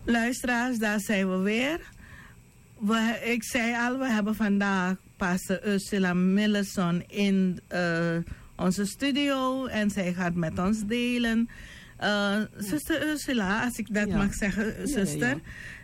Luisteraars, daar zijn we weer. Ik zei al, we hebben vandaag pastor Ursula Millison in onze studio. En zij gaat met ons delen. Zuster Ursula, als ik dat mag zeggen, zuster.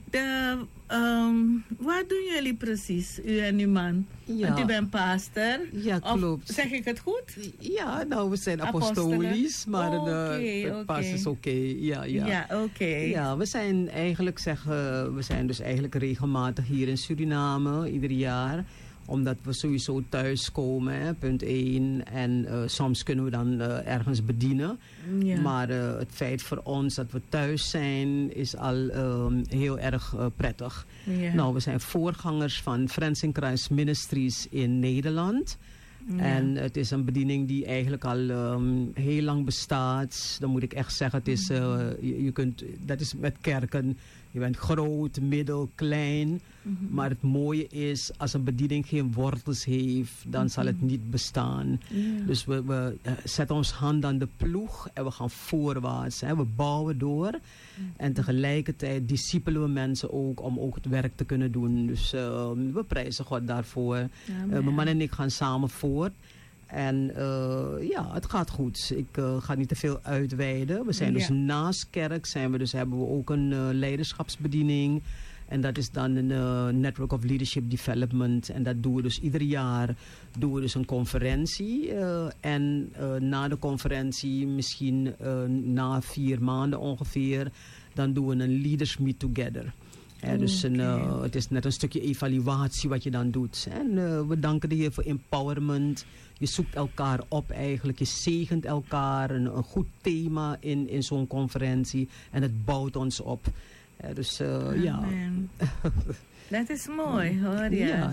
Wat doen jullie precies, u en uw man? Want u bent pastor. Ja, klopt. Of, zeg ik het goed? Ja, nou, we zijn apostolisch, maar pas is oké. Ja, oké. Ja, we zijn dus eigenlijk regelmatig hier in Suriname, ieder jaar. Omdat we sowieso thuis komen, hè, punt 1. En soms kunnen we dan ergens bedienen. Ja. Maar het feit voor ons dat we thuis zijn is al heel erg prettig. Ja. Nou, we zijn voorgangers van Friends in Christ Ministries in Nederland. Ja. En het is een bediening die eigenlijk al heel lang bestaat. Dan moet ik echt zeggen, het is, dat is met kerken. Je bent groot, middel, klein. Maar het mooie is, als een bediening geen wortels heeft, dan zal het niet bestaan. Yeah. Dus we zetten ons hand aan de ploeg en we gaan voorwaarts. Hè. We bouwen door. En tegelijkertijd discipelen we mensen ook om ook het werk te kunnen doen. Dus we prijzen God daarvoor. Mijn man en ik gaan samen voort. En het gaat goed. Ik ga niet te veel uitweiden. We zijn dus naast kerk hebben we ook een leiderschapsbediening. En dat is dan een Network of Leadership Development. En dat doen we dus ieder jaar. Doen we dus een conferentie. En na de conferentie, misschien na 4 maanden ongeveer, dan doen we een Leaders Meet Together. Dus het is net een stukje evaluatie wat je dan doet. En we danken de Heer voor empowerment. Je zoekt elkaar op eigenlijk. Je zegent elkaar. Een goed thema in zo'n conferentie. En het bouwt ons op. Dus ja. Dat is mooi hoor.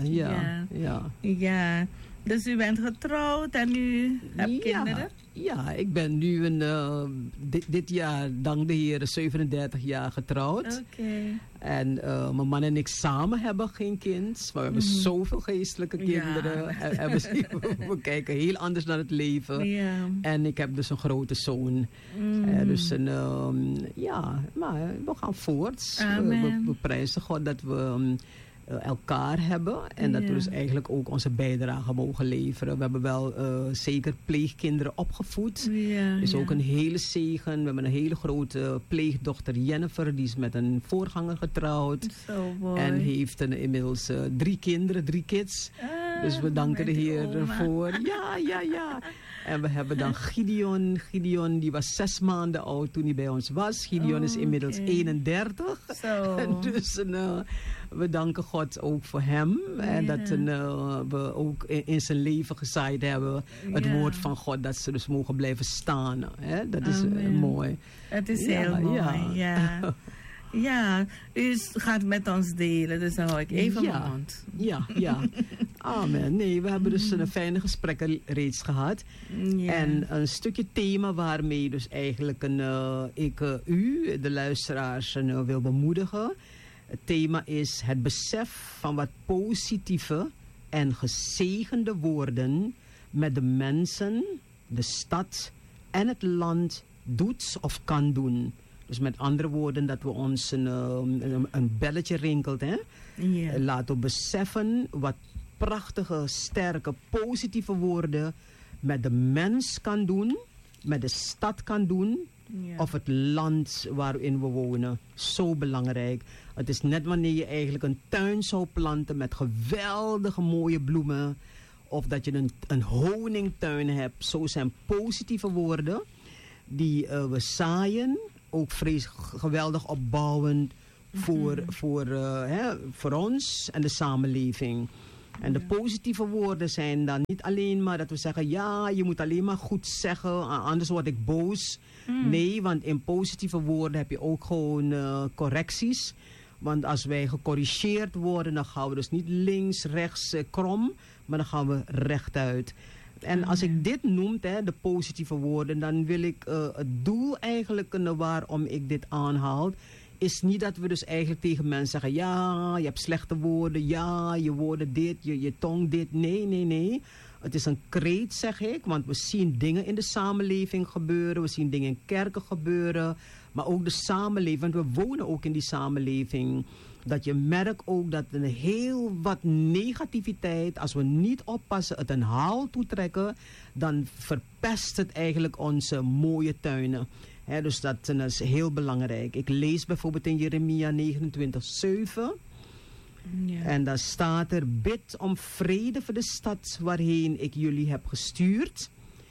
Ja. Dus u bent getrouwd en u hebt kinderen? Ja, ik ben nu dit jaar, dank de Heer, 37 jaar getrouwd. En mijn man en ik samen hebben geen kind. Maar we hebben zoveel geestelijke kinderen. En we kijken heel anders naar het leven. En ik heb dus een grote zoon. Maar we gaan voort. We prijzen God dat we elkaar hebben. En dat we dus eigenlijk ook onze bijdrage mogen leveren. We hebben wel zeker pleegkinderen opgevoed. Is ook een hele zegen. We hebben een hele grote pleegdochter Jennifer. Die is met een voorganger getrouwd. En heeft inmiddels 3 kinderen, 3 kids. Dus we danken de Heer ervoor. Ja. En we hebben dan Gideon. Gideon die was 6 maanden oud toen hij bij ons was. Gideon is inmiddels 31. Dus we danken God ook voor hem. En dat we ook in zijn leven gezaaid hebben. Het woord van God. Dat ze dus mogen blijven staan. Hè? Dat is mooi. Het is heel mooi. Ja, u gaat met ons delen, dus dan hou ik even mijn mond. Ja. Amen. Nee, we hebben dus een fijne gesprekken reeds gehad. En een stukje thema waarmee dus eigenlijk ik u, de luisteraars, wil bemoedigen. Het thema is het besef van wat positieve en gezegende woorden met de mensen, de stad en het land doet of kan doen. Dus met andere woorden, dat we ons een belletje rinkelt. Hè? Laten we beseffen wat prachtige, sterke, positieve woorden met de mens kan doen, met de stad kan doen, of het land waarin we wonen. Zo belangrijk. Het is net wanneer je eigenlijk een tuin zou planten met geweldige mooie bloemen, of dat je een honingtuin hebt. Zo zijn positieve woorden die we zaaien. Ook geweldig opbouwend voor ons en de samenleving. En de positieve woorden zijn dan niet alleen maar dat we zeggen, ja, je moet alleen maar goed zeggen, anders word ik boos. Nee, want in positieve woorden heb je ook gewoon correcties. Want als wij gecorrigeerd worden, dan gaan we dus niet links, rechts, krom, maar dan gaan we rechtuit. En als ik dit noem, de positieve woorden, dan wil ik het doel eigenlijk waarom ik dit aanhaal, is niet dat we dus eigenlijk tegen mensen zeggen, ja, je hebt slechte woorden, ja, je woorden dit, je tong dit. Nee. Het is een kreet, zeg ik, want we zien dingen in de samenleving gebeuren, we zien dingen in kerken gebeuren, maar ook de samenleving. Want we wonen ook in die samenleving. Dat je merkt ook dat er heel wat negativiteit, als we niet oppassen, het een haal toetrekken, dan verpest het eigenlijk onze mooie tuinen. Dus dat is heel belangrijk. Ik lees bijvoorbeeld in Jeremia 29:7. Ja. En daar staat er: bid om vrede voor de stad waarheen ik jullie heb gestuurd.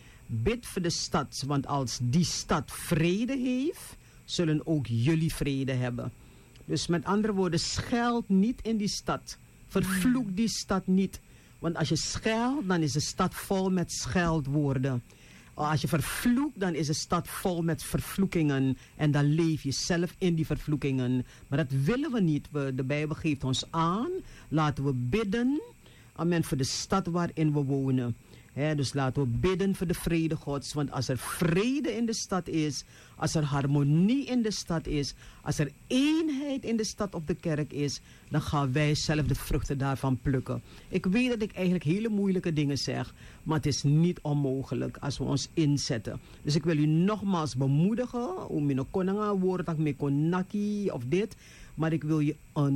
Bid voor de stad, want als die stad vrede heeft, zullen ook jullie vrede hebben. Dus met andere woorden, scheld niet in die stad. Vervloek die stad niet. Want als je scheldt, dan is de stad vol met scheldwoorden. Als je vervloekt, dan is de stad vol met vervloekingen. En dan leef je zelf in die vervloekingen. Maar dat willen we niet. De Bijbel geeft ons aan. Laten we bidden. Amen. Voor de stad waarin we wonen. Dus laten we bidden voor de vrede Gods. Want als er vrede in de stad is, als er harmonie in de stad is, als er eenheid in de stad of de kerk is, dan gaan wij zelf de vruchten daarvan plukken. Ik weet dat ik eigenlijk hele moeilijke dingen zeg, maar het is niet onmogelijk als we ons inzetten. Dus ik wil u nogmaals bemoedigen, om in een konanga woord dat me konaki of dit, maar ik wil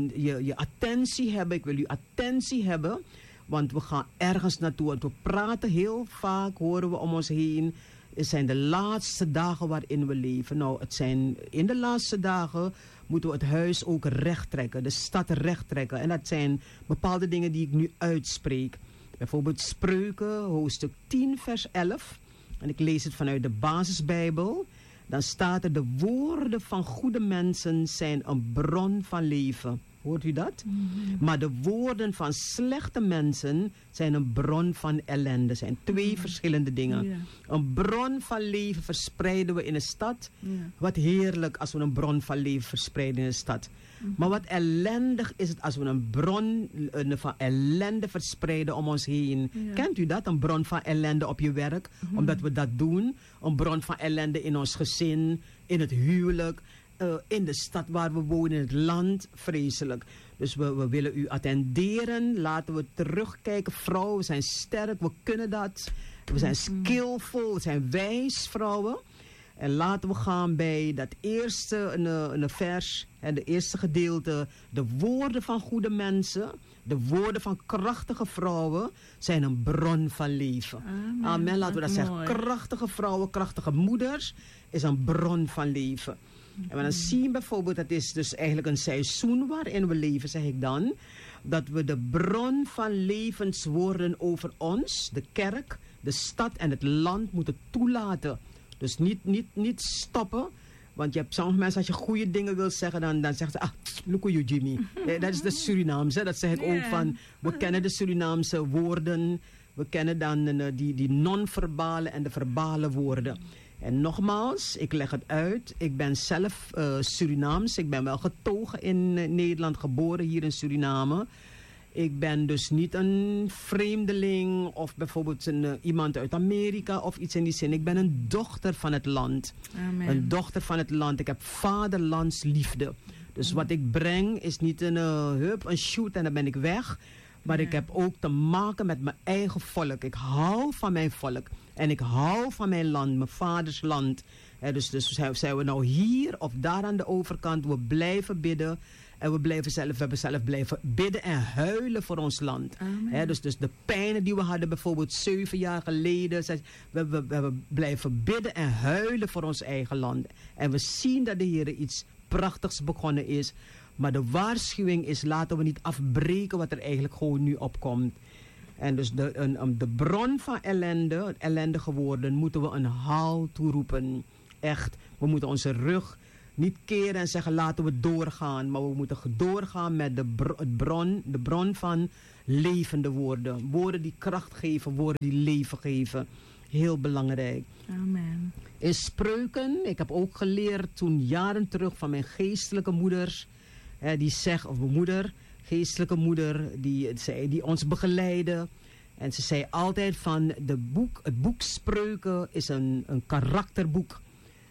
je attentie hebben, ik wil uw attentie hebben. Want we gaan ergens naartoe. Want we praten heel vaak, horen we om ons heen. Het zijn de laatste dagen waarin we leven. Nou, in de laatste dagen moeten we het huis ook recht trekken. De stad recht trekken. En dat zijn bepaalde dingen die ik nu uitspreek. Bijvoorbeeld Spreuken, hoofdstuk 10, vers 11. En ik lees het vanuit de basisbijbel. Dan staat er: de woorden van goede mensen zijn een bron van leven. Hoort u dat? Mm-hmm. Maar de woorden van slechte mensen zijn een bron van ellende. Zijn twee verschillende dingen. Yeah. Een bron van leven verspreiden we in een stad. Yeah. Wat heerlijk als we een bron van leven verspreiden in een stad. Mm-hmm. Maar wat ellendig is het als we een bron van ellende verspreiden om ons heen. Yeah. Kent u dat? Een bron van ellende op je werk. Mm-hmm. Omdat we dat doen. Een bron van ellende in ons gezin. In het huwelijk. In de stad waar we wonen, in het land, vreselijk. Dus we willen u attenderen. Laten we terugkijken. Vrouwen, we zijn sterk, we kunnen dat. We zijn skillful, we zijn wijs vrouwen. En laten we gaan bij dat eerste een vers, de eerste gedeelte. De woorden van goede mensen, de woorden van krachtige vrouwen zijn een bron van leven. Amen, laten we dat zeggen. Krachtige vrouwen, krachtige moeders is een bron van leven. En we dan zien bijvoorbeeld, dat is dus eigenlijk een seizoen waarin we leven, zeg ik dan, dat we de bron van levenswoorden over ons, de kerk, de stad en het land moeten toelaten. Dus niet stoppen. Want je hebt sommige mensen, als je goede dingen wil zeggen, dan zeggen ze: look at you, Jimmy. Dat is de Surinaamse. Dat zeg ik ook van, we kennen de Surinaamse woorden. We kennen dan die non-verbale en de verbale woorden. En nogmaals, ik leg het uit. Ik ben zelf Surinaams. Ik ben wel getogen in Nederland, geboren hier in Suriname. Ik ben dus niet een vreemdeling of bijvoorbeeld iemand uit Amerika of iets in die zin. Ik ben een dochter van het land. Amen. Een dochter van het land. Ik heb vaderlandsliefde. Dus wat ik breng is niet een shoot en dan ben ik weg. Maar ik heb ook te maken met mijn eigen volk. Ik hou van mijn volk. En ik hou van mijn land, mijn vaders land. Dus zijn we nou hier of daar aan de overkant. We blijven bidden. En we hebben zelf blijven bidden en huilen voor ons land. Dus de pijnen die we hadden bijvoorbeeld 7 jaar geleden. We blijven bidden en huilen voor ons eigen land. En we zien dat de Heer iets prachtigs begonnen is. Maar de waarschuwing is: laten we niet afbreken wat er eigenlijk gewoon nu opkomt. En dus de bron van ellende, het ellendige woorden, moeten we een haal toeroepen. Echt, we moeten onze rug niet keren en zeggen: laten we doorgaan. Maar we moeten doorgaan met de bron van levende woorden. Woorden die kracht geven, woorden die leven geven. Heel belangrijk. Amen. In Spreuken, ik heb ook geleerd toen jaren terug van mijn geestelijke moeders. Die zegt, of mijn moeder, geestelijke moeder, die ons begeleidde. En ze zei altijd van, het boek Spreuken is een karakterboek.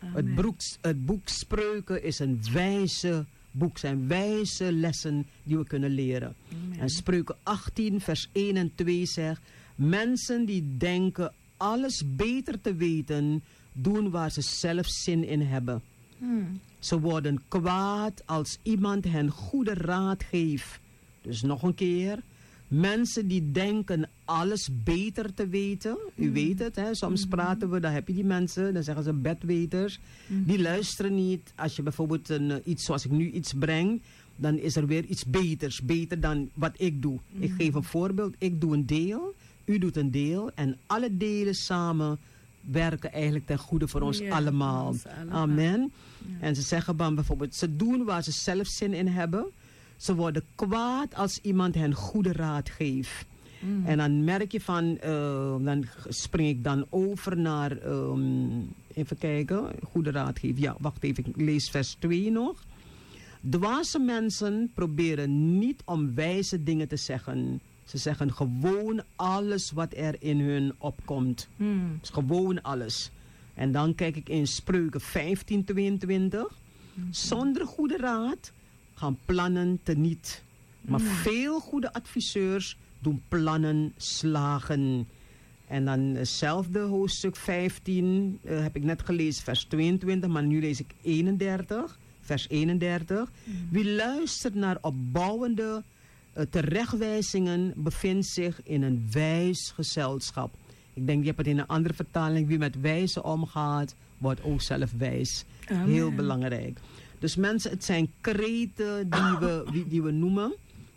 Het boek Spreuken is een wijze boek, zijn wijze lessen die we kunnen leren. Amen. En Spreuken 18 vers 1 en 2 zegt: mensen die denken alles beter te weten, doen waar ze zelf zin in hebben. Ze worden kwaad als iemand hen goede raad geeft. Dus nog een keer. Mensen die denken alles beter te weten. U weet het, hè? Soms praten we, dan heb je die mensen, dan zeggen ze bedweters. Die luisteren niet. Als je bijvoorbeeld iets, zoals ik nu iets breng, dan is er weer iets beters. Beter dan wat ik doe. Ik geef een voorbeeld. Ik doe een deel, u doet een deel. En alle delen samen werken eigenlijk ten goede voor ons allemaal. Amen. Ja. En ze zeggen dan bijvoorbeeld, ze doen waar ze zelf zin in hebben. Ze worden kwaad als iemand hen goede raad geeft. En dan merk je van, dan spring ik dan over naar, even kijken, goede raad geven. Ja, wacht even, ik lees vers 2 nog. Dwaze mensen proberen niet om wijze dingen te zeggen. Ze zeggen gewoon alles wat er in hun opkomt. Dus gewoon alles. En dan kijk ik in Spreuken 15:22. Zonder goede raad gaan plannen teniet. Maar veel goede adviseurs doen plannen slagen. En dan hetzelfde hoofdstuk 15 heb ik net gelezen, vers 22, maar nu lees ik 31, vers 31. Wie luistert naar opbouwende terechtwijzingen bevindt zich in een wijs gezelschap. Ik denk, je hebt het in een andere vertaling. Wie met wijze omgaat, wordt ook zelf wijs. Amen. Heel belangrijk. Dus mensen, het zijn kreten die we noemen.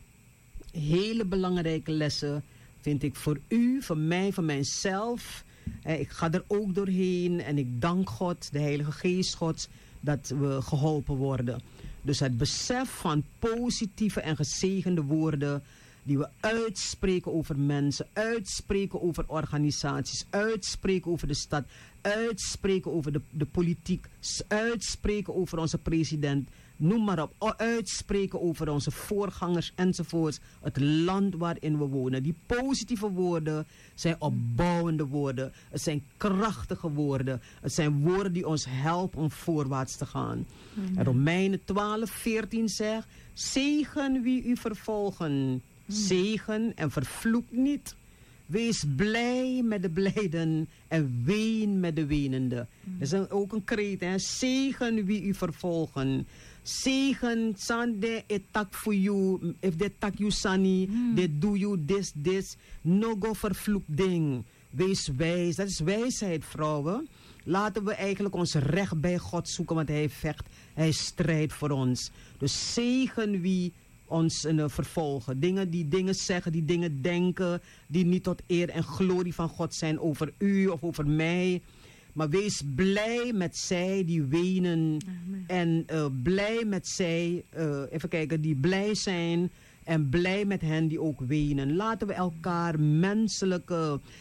Hele belangrijke lessen vind ik voor u, voor mij, voor mijzelf. Ik ga er ook doorheen en ik dank God, de Heilige Geest Gods, dat we geholpen worden. Dus het besef van positieve en gezegende woorden die we uitspreken over mensen, uitspreken over organisaties, uitspreken over de stad, uitspreken over de politiek, uitspreken over onze president, noem maar op, uitspreken over onze voorgangers enzovoorts, het land waarin we wonen. Die positieve woorden zijn opbouwende woorden, het zijn krachtige woorden, het zijn woorden die ons helpen om voorwaarts te gaan. En Romeinen 12:14 zegt, zegen wie u vervolgen, zegen en vervloek niet. Wees blij met de blijden en ween met de wenenden. Dat is ook een kreet, hè? Zegen wie u vervolgen. Zegen, sande etak for you, if they tak you sani, they do you this, no go vervloek ding. Wees wijs, dat is wijsheid, vrouwen. Laten we eigenlijk ons recht bij God zoeken, want hij vecht, hij strijdt voor ons. Dus zegen wie ons vervolgen. Die dingen zeggen, die dingen denken, die niet tot eer en glorie van God zijn over u of over mij. Maar wees blij met zij die wenen. Amen. En blij met zij, even kijken, die blij zijn. En blij met hen die ook wenen. Laten we elkaar menselijk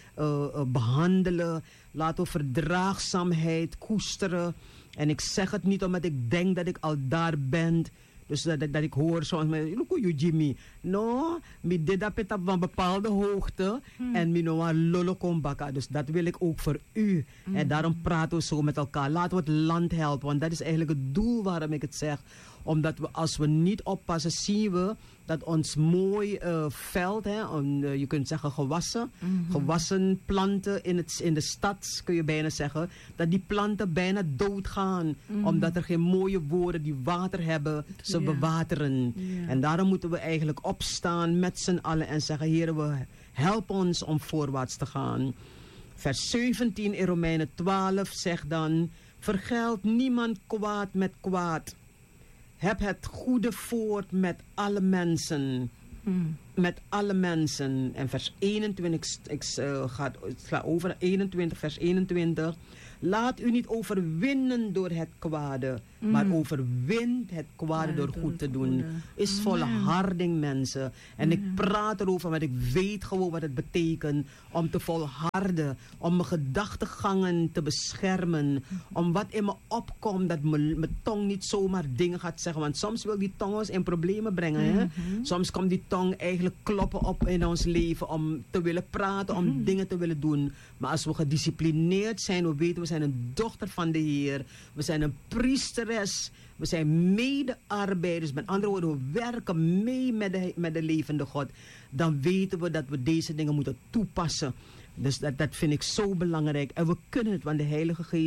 behandelen. Laten we verdraagzaamheid koesteren. En ik zeg het niet omdat ik denk dat ik al daar ben. Dus dat ik hoor soms met, look you Jimmy. No, mi dit dat op een bepaalde hoogte. En mi no een lolo kombaka. Dus dat wil ik ook voor u. En daarom praten we zo met elkaar. Laten we het land helpen. Want dat is eigenlijk het doel waarom ik het zeg. Omdat we, als we niet oppassen, zien we dat ons mooi veld, hè, je kunt zeggen gewassen planten in de stad, kun je bijna zeggen, dat die planten bijna doodgaan. Omdat er geen mooie woorden die water hebben, ze bewateren. En daarom moeten we eigenlijk opstaan met z'n allen en zeggen, Heer, we help ons om voorwaarts te gaan. Vers 17 in Romeinen 12 zegt dan, vergeld niemand kwaad met kwaad. Heb het goede voort met alle mensen. Met alle mensen. En vers 21, ik sla over 21, vers 21. Laat u niet overwinnen door het kwade, maar overwint het kwade door goed te doen. Is volharding, mensen. En ik praat erover, want ik weet gewoon wat het betekent om te volharden, om mijn gedachtegangen te beschermen, om wat in me opkomt, dat mijn tong niet zomaar dingen gaat zeggen. Want soms wil die tong ons in problemen brengen. Hè? Soms komt die tong eigenlijk kloppen op in ons leven om te willen praten, om dingen te willen doen. Maar als we gedisciplineerd zijn, we weten, we zijn een dochter van de Heer. We zijn een priesteres. We zijn mede-arbeiders. Met andere woorden, we werken mee met de levende God. Dan weten we dat we deze dingen moeten toepassen. Dus dat vind ik zo belangrijk. En we kunnen het, want de Heilige Geest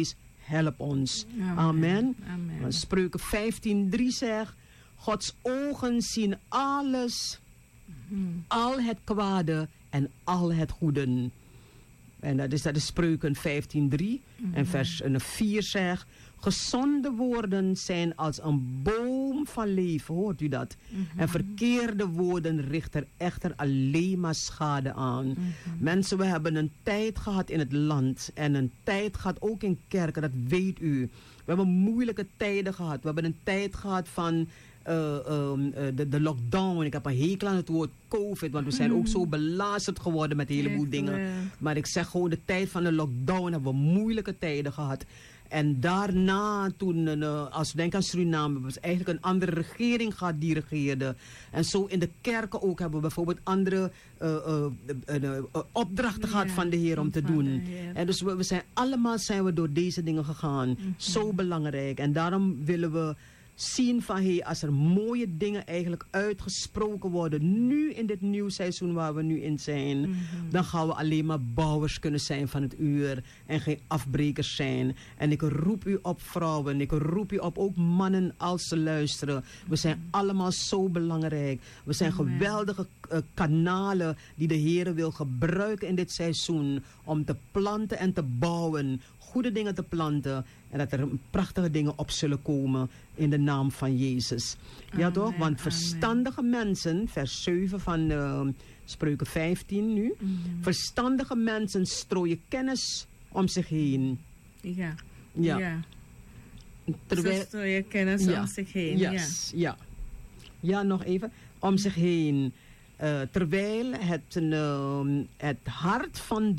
help ons. Amen. Amen. Amen. Want Spreuken 15:3 zegt, Gods ogen zien alles, al het kwade en al het goede. En dat is Spreuken 15:3. En vers 4 zegt, gezonde woorden zijn als een boom van leven. Hoort u dat? En verkeerde woorden richten echter alleen maar schade aan. Mensen, we hebben een tijd gehad in het land. En een tijd gehad ook in kerken, dat weet u. We hebben moeilijke tijden gehad. We hebben een tijd gehad van de lockdown. Ik heb een hekel aan het woord COVID, want we zijn ook zo belazerd geworden met een heleboel dingen. Maar ik zeg gewoon, de tijd van de lockdown hebben we moeilijke tijden gehad. En daarna, toen, als we denken aan Suriname, was eigenlijk een andere regering gehad die regeerde. En zo in de kerken ook hebben we bijvoorbeeld andere opdrachten gehad van de Heer om te doen. En dus we zijn allemaal door deze dingen gegaan. Zo belangrijk. En daarom willen we zien van, als er mooie dingen eigenlijk uitgesproken worden, nu in dit nieuw seizoen waar we nu in zijn, dan gaan we alleen maar bouwers kunnen zijn van het uur en geen afbrekers zijn. En ik roep u op, vrouwen, ik roep u op, ook mannen, als ze luisteren. We zijn allemaal zo belangrijk. We zijn geweldige kanalen die de Heer wil gebruiken in dit seizoen om te planten en te bouwen, goede dingen te planten, en dat er prachtige dingen op zullen komen in de naam van Jezus. Ja toch? Want verstandige mensen, vers 7 van Spreuken 15 nu. Verstandige mensen strooien kennis om zich heen. Ja. Terwijl, ze strooien kennis om zich heen. Yes, ja, nog even. Om zich heen. Terwijl het hart van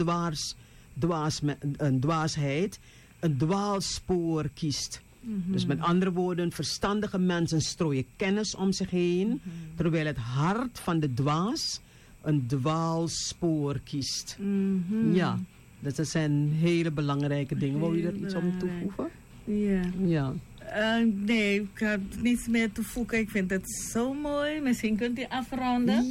dwaasheid een dwaalspoor kiest. Dus met andere woorden, verstandige mensen strooien kennis om zich heen, terwijl het hart van de dwaas een dwaalspoor kiest. Ja, dus dat zijn hele belangrijke dingen. Wil je er iets om toevoegen? Ja. Nee, ik heb niets meer te voegen. Ik vind het zo mooi. Misschien kunt u afronden.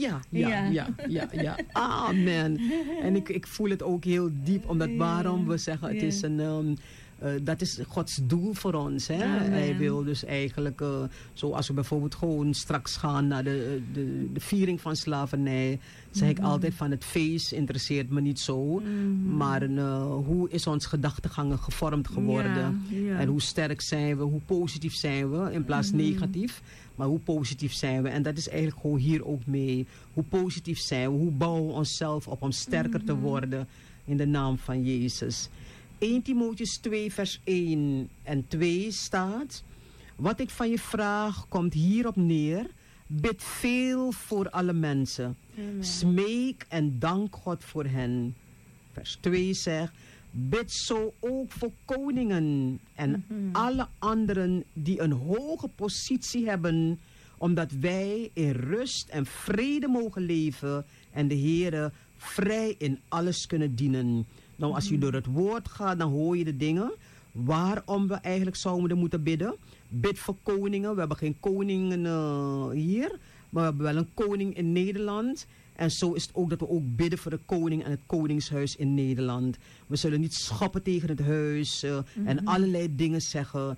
Ja. Amen. En ik voel het ook heel diep, omdat waarom we zeggen, het is een dat is Gods doel voor ons. Hè? Hij wil dus eigenlijk, zoals we bijvoorbeeld gewoon straks gaan naar de viering van slavernij, zeg ik altijd van het feest interesseert me niet zo. Maar hoe is ons gedachtegang gevormd geworden? En hoe sterk zijn we, hoe positief zijn we, in plaats negatief. Maar hoe positief zijn we? En dat is eigenlijk gewoon hier ook mee. Hoe positief zijn we? Hoe bouwen we onszelf op om sterker te worden in de naam van Jezus? 1 Timotheüs 2 vers 1 en 2 staat: wat ik van je vraag komt hierop neer. Bid veel voor alle mensen. Amen. Smeek en dank God voor hen. Vers 2 zegt: bid zo ook voor koningen en alle anderen die een hoge positie hebben, omdat wij in rust en vrede mogen leven en de Heere vrij in alles kunnen dienen. Nou, als je door het woord gaat, dan hoor je de dingen waarom we eigenlijk zouden moeten bidden. Bid voor koningen. We hebben geen koningen hier, maar we hebben wel een koning in Nederland. En zo is het ook dat we ook bidden voor de koning en het koningshuis in Nederland. We zullen niet schoppen tegen het huis en allerlei dingen zeggen.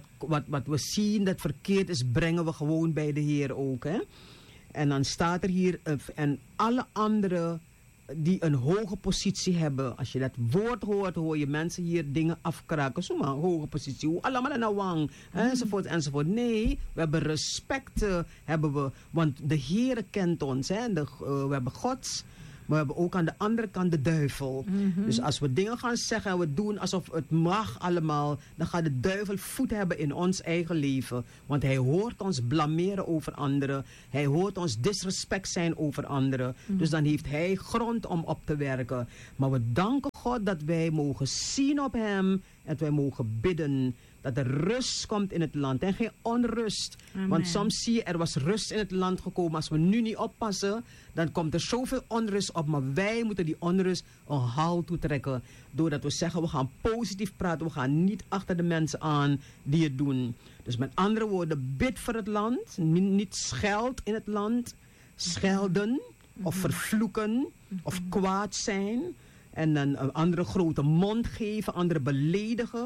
Wat we zien dat verkeerd is, brengen we gewoon bij de Heer ook. Hè? En dan staat er hier, en alle anderen die een hoge positie hebben. Als je dat woord hoort, hoor je mensen hier dingen afkraken. Zomaar, hoge positie. Hoe allemaal naar wang. Enzovoort, enzovoort. Nee, we hebben respect, hebben we. Want de Heere kent ons. Hè? We hebben Gods. Maar we hebben ook aan de andere kant de duivel. Dus als we dingen gaan zeggen en we doen alsof het mag allemaal, dan gaat de duivel voet hebben in ons eigen leven. Want hij hoort ons blameren over anderen. Hij hoort ons disrespect zijn over anderen. Dus dan heeft hij grond om op te werken. Maar we danken God dat wij mogen zien op hem en dat wij mogen bidden. Dat er rust komt in het land en geen onrust. Amen. Want soms zie je, er was rust in het land gekomen. Als we nu niet oppassen, dan komt er zoveel onrust op. Maar wij moeten die onrust een halt toetrekken. Doordat we zeggen, we gaan positief praten. We gaan niet achter de mensen aan die het doen. Dus met andere woorden, bid voor het land. Niet scheld in het land. Schelden of vervloeken of kwaad zijn. En dan een andere grote mond geven, anderen beledigen.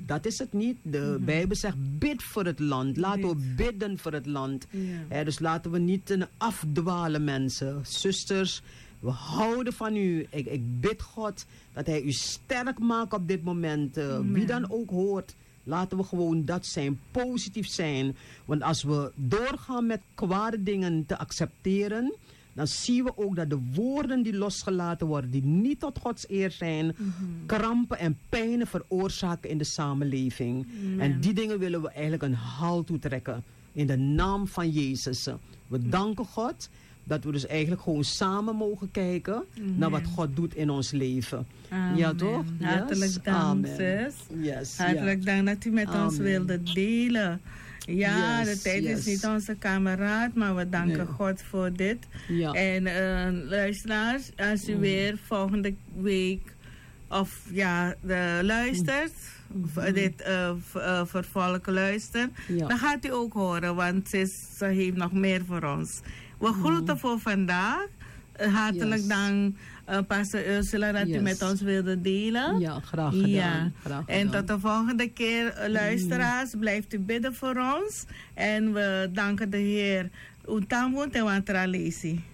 dat is het niet. De Bijbel zegt, bid voor het land. Laten we bidden voor het land. Dus laten we niet afdwalen, mensen. Zusters, we houden van u. Ik bid God dat hij u sterk maakt op dit moment. Wie dan ook hoort. Laten we gewoon dat zijn, positief zijn. Want als we doorgaan met kwade dingen te accepteren, dan zien we ook dat de woorden die losgelaten worden, die niet tot Gods eer zijn, krampen en pijnen veroorzaken in de samenleving. En die dingen willen we eigenlijk een halt toetrekken. In de naam van Jezus. We danken God dat we dus eigenlijk gewoon samen mogen kijken naar wat God doet in ons leven. Amen. Ja, toch? Hartelijk dank, zus. Hartelijk dank dat u met ons wilde delen. Ja, de tijd is niet onze kameraad, maar we danken God voor dit. Ja. En luisteraars, als u weer volgende week luistert, dit vervolg luistert, dan gaat u ook horen, want ze heeft nog meer voor ons. We groeten voor vandaag. Hartelijk dank, Pastor Ursula, dat u met ons wilde delen. Ja, graag gedaan. Ja. En tot de volgende keer, luisteraars, blijft u bidden voor ons. En we danken de Heer. Utamu te wantralesi.